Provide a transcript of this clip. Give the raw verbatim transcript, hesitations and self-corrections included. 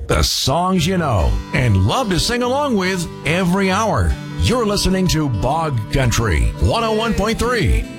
the songs you know and love to sing along with every hour. You're listening to Bog Country one oh one point three.